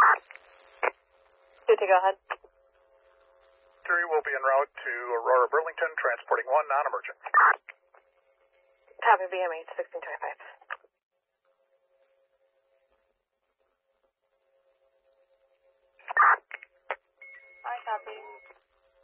Good to go ahead. 3 will be en route to Aurora Burlington, transporting 1 non-emergent. Copy BMH 1625.